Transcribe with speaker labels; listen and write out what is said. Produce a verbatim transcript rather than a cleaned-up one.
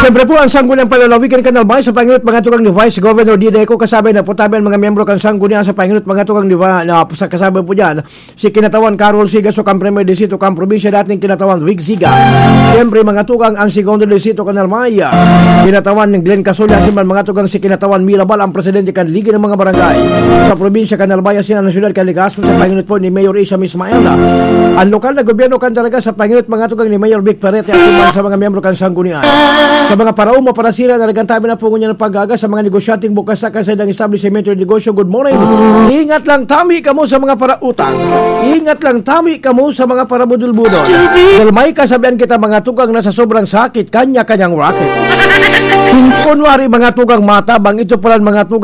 Speaker 1: Siyempre po, ang sangguniang palalawigan Kanal Bay sa panginut mga tukang ni Vice Governor Dideco kasabay na putabi ang mga miyembro kan sanggunian sa panginut mga tukang ni na sa kasabay po dyan si Kinatawan Carol Siga so kang Premier Distrito kang probinsya dating Kinatawan Vic Siga. Siyempre mga tukang ang Segundo Distrito Kanal Bay Kinatawan ng Glenn Casolia siman mga tukang si Kinatawan Mirabal ang presidente kan Liga ng mga barangay sa probinsya Kanal Bay sa nasyonal Kaligasmo sa panginut po ni Mayor Isa Mismaela. Ang lokal na gobyerno kan talaga sa panginut mga tukang ni Mayor Vic Perete at sa mga miyembro kan sanggunian. Sa mga parauma para sila na nagantabi na po niya ng paggaga sa mga negosyanting bukas sa kasadang establishment ng negosyo. Good morning. Ingat lang tami kamo sa mga parautang. Ingat lang tami kamo sa mga parabudol-budol. Dahil may kasabihan kita mga tukang na sa sobrang sakit, kanya-kanyang racket. Kunwari mga tukang matabang, ito pala mga tukang